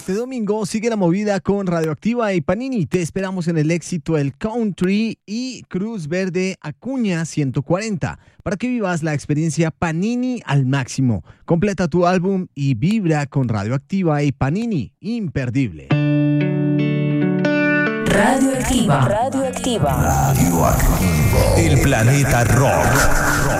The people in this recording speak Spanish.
este domingo sigue la movida con Radioactiva y Panini. Te esperamos en el éxito El Country y Cruz Verde Acuña 140 para que vivas la experiencia Panini al máximo. Completa tu álbum y vibra con Radioactiva y Panini. Imperdible. Radioactiva. Radioactiva. El planeta rock.